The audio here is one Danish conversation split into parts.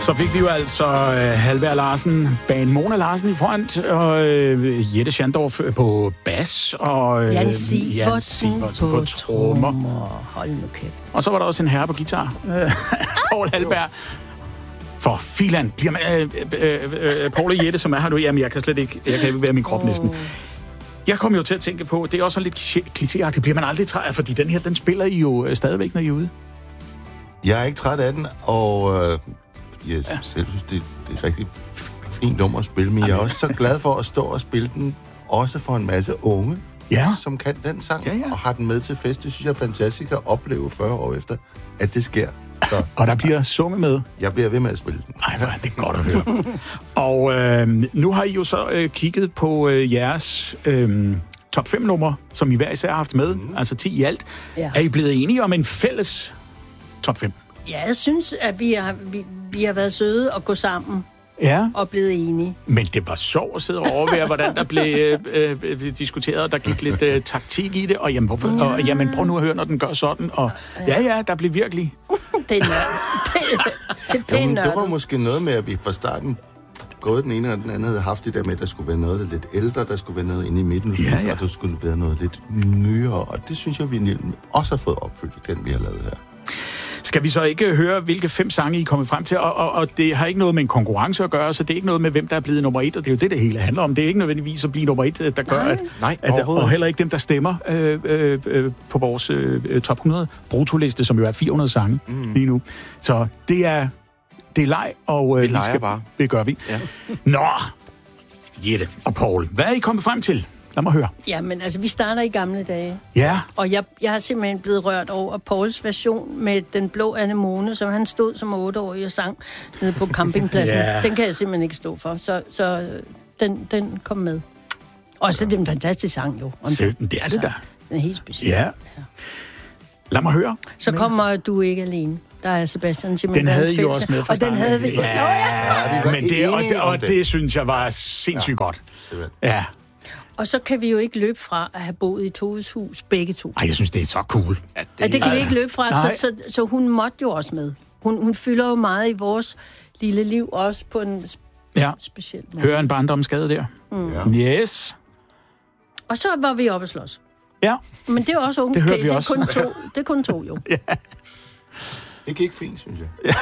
Så fik vi jo altså Halvær Larsen, Bane Mona Larsen i front, og Jette Schandorf på bas, og Jan Sivertsen på trommer. Hold nu kæft. Og så var der også en herre på guitar, Poul Halberg. For filan, bliver man... Poul og Jette, som er her nu, jamen jeg kan ikke være min krop næsten. Jeg kom jo til at tænke på, det er også lidt klichéagtigt, bliver man aldrig træt af, fordi den her, den spiller I jo stadigvæk, når I er ude. Jeg er ikke træt af den, og jeg selv synes, det er et rigtig fint nummer at spille, men jeg er også så glad for at stå og spille den, også for en masse unge, som kan den sang, og har den med til fest. Det synes jeg er fantastisk at opleve 40 år efter, at det sker. Så, og der bliver sunget med. Jeg bliver ved med at spille den. Ej, hvor er det godt at høre. Og nu har I jo så kigget på jeres top 5 numre, som I hver især har haft med, altså 10 i alt. Ja. Er I blevet enige om en fælles top 5? Ja, jeg synes, at vi har været søde og gå sammen. Ja. Og blevet enige. Men det var sjovt at sidde og overvære, hvordan der blev diskuteret, og der gik lidt taktik i det, og jamen, hvorfor? Ja. Og jamen, prøv nu at høre, når den gør sådan, og ja, der blev virkelig... det var måske noget med, at vi fra starten gået den ene og den anden havde haft det der med, at der skulle være noget lidt ældre, der skulle være noget inde i midten, og der skulle være noget lidt nyere, og det synes jeg, vi også har fået opfyldt, den vi har lavet her. Skal vi så ikke høre, hvilke 5 sange I er kommet frem til? Og det har ikke noget med en konkurrence at gøre, så det er ikke noget med, hvem der er blevet nummer 1, og det er jo det hele handler om. Det er ikke nødvendigvis at blive nummer 1, der gør, at og heller ikke dem, der stemmer på vores top 100 brutoliste, som jo er 400 sange lige nu. Så det er leg, og det gør vi. Ja. Nå, Jette og Poul, hvad er I kommet frem til? Lad mig høre. Ja, men altså, vi starter i gamle dage. Ja. Og jeg har simpelthen blevet rørt over Pauls version med den blå anemone, som han stod som 8-årig og sang nede på campingpladsen. Den kan jeg simpelthen ikke stå for. Så den kom med. Og så er det en fantastisk sang, jo. Det er det der. Den er helt speciel. Ja. Lad mig høre. Så kommer Du ikke alene. Der er Sebastian simpelthen. Den havde I jo også med fra starten. Og den havde vi. Men det synes jeg var sindssygt godt. Ja. Og så kan vi jo ikke løbe fra at have boet i Toves hus, begge to. Ej, jeg synes, det er så cool. Det kan vi ikke løbe fra, så hun måtte jo også med. Hun fylder jo meget i vores lille liv, også på en speciel måde. Hører en barndomsskade der. Yes. Og så var vi oppe at slås. Ja. Men det er også okay. Det hørte vi også. Det er kun to, jo. Ja. Det gik fint, synes jeg.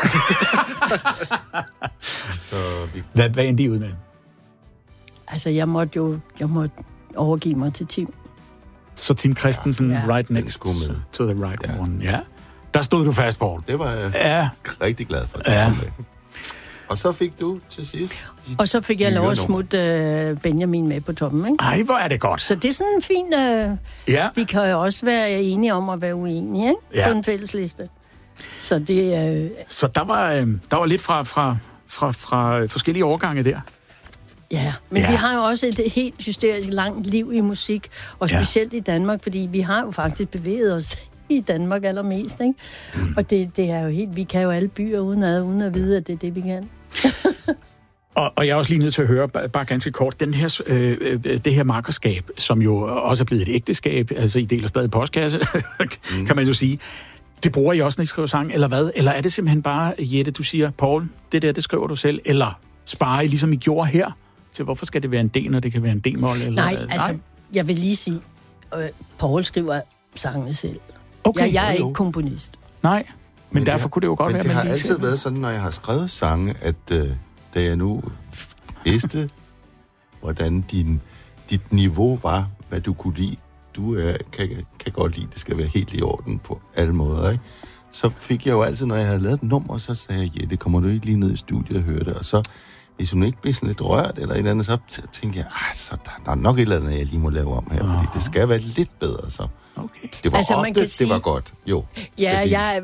Hvad endte I ud med? Altså, jeg måtte overgive mig til Tim. Så Tim Christensen, right next to the right one. Ja. Der stod du fast, Poul. Det var jeg rigtig glad for. Ja. Og så fik du til sidst... Og så fik jeg lov at smutte Benjamin med på toppen, ikke? Ej, hvor er det godt. Så det er sådan en fin... Vi kan jo også være enige om at være uenige, ikke? Ja. På en fælles liste. Så det... Så der var lidt fra forskellige årgange der. Ja, men vi har jo også et helt hysterisk langt liv i musik, og specielt i Danmark, fordi vi har jo faktisk bevæget os i Danmark allermest, ikke? Og det er jo helt... Vi kan jo alle byer uden at vide, at det er det, vi kan. Og jeg er også lige nødt til at høre, bare ganske kort, det her makkerskab, som jo også er blevet et ægteskab, altså I deler stadig postkasse, kan man jo sige. Det bruger I også, når I skriver sang, eller hvad? Eller er det simpelthen bare, Jette, du siger, Poul, det skriver du selv, eller sparer I, ligesom I gjorde her, til hvorfor skal det være en D, når det kan være en D-mol? Eller Nej, altså, jeg vil lige sige, Poul skriver sangene selv. Okay. Jeg er ikke komponist. Nej, men derfor kunne det jo godt være, men det har altid været sådan, når jeg har skrevet sange, at da jeg nu vidste, hvordan dit niveau var, hvad du kunne lide, du kan godt lide, det skal være helt i orden på alle måder, ikke? Så fik jeg jo altid, når jeg havde lavet et nummer, så sagde jeg, det kommer du ikke lige ned i studiet og høre det, og så hvis hun ikke bliver sådan lidt rørt eller et eller andet, så tænkte jeg, så der er nok et eller andet, jeg lige må lave om her, fordi det skal være lidt bedre, så. Okay. Det var altså, ofte, det var godt. Jo. Ja,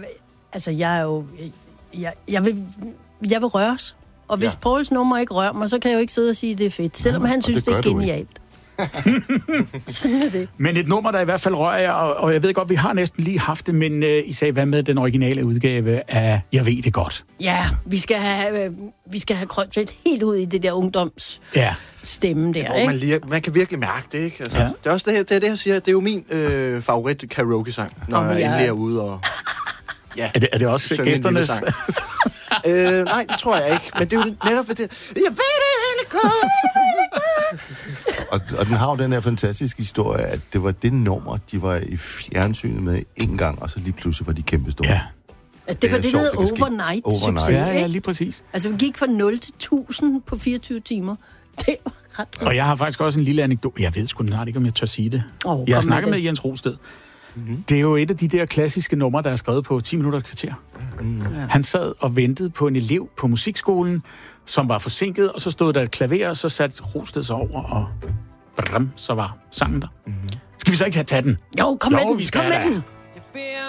jeg vil røres. Og hvis Pauls nummer ikke rører mig, så kan jeg jo ikke sidde og sige, at det er fedt, selvom han synes, det er genialt. Sådan er det. Men et nummer, der i hvert fald rører jeg, og jeg ved godt, vi har næsten lige haft det, men I sagde, hvad med den originale udgave af Jeg ved det godt? Ja, vi skal have Krønsfeldt helt ud i det der ungdoms stemme der, ikke? Man kan virkelig mærke det, ikke? Altså, det er også det her siger, det er jo min favorit karaoke-sang, når jeg endelig er ude og... Ja, er det også gæsternes? Nej, det tror jeg ikke. Men det er jo netop det. Jeg ved det really godt. Og den har jo den her fantastiske historie, at det var det nummer, de var i fjernsynet med en gang, og så lige pludselig var de kæmpe store. Ja. Det var det, der hed overnight-succes, ja, lige præcis. Altså, vi gik fra 0 til 1000 på 24 timer. Det var ret. Og jeg har faktisk også en lille anekdote. Jeg ved sgu snart ikke, om jeg tør sige det. Jeg har snakket med Jens Rosted. Mm-hmm. Det er jo et af de der klassiske numre, der er skrevet på 10 minutter et kvarter. Mm. Han sad og ventede på en elev på musikskolen, som var forsinket, og så stod der et klaver, og så satte Rosted sig over, og så var sangen der. Mm-hmm. Skal vi så ikke have taget den? Jo, kom med den. Vi skal kom med den.